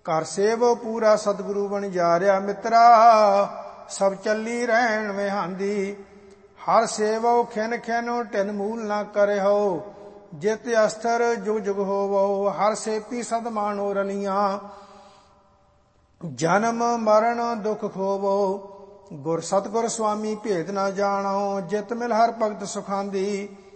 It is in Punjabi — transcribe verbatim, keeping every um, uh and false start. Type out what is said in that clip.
ਘਰ ਸੇਵੋ ਪੂਰਾ ਸਤਿਗੁਰੂ ਬਣ ਜਾਰਿਆ ਮਿੱਤਰਾ, ਸਭ ਚੱਲੀ ਰਹਿਣ ਵਿਹਾਂਦੀ। ਹਰ ਸੇਵੋ ਖਿਨ ਖਿਨ ਢਿਨ ਮੂਲ ਨਾ ਕਰਿਓ, ਜਿਤ ਅਸਥਰ ਜੁਗ ਜੁਗ ਹੋਵੋ। ਹਰ ਸੇਪੀ ਸਦ ਮਾਨੋ ਰਲੀਆਂ, ਜਨਮ ਮਰਨ ਦੁਖ ਖੋਵੋ। ਗੁਰ ਸਤਿਗੁਰ ਸੁਆਮੀ ਭੇਦ ਨਾ ਜਾਣੋ, ਜਿਤ ਮਿਲ ਹਰ ਭਗਤ ਸੁਖਾਂਦੀ।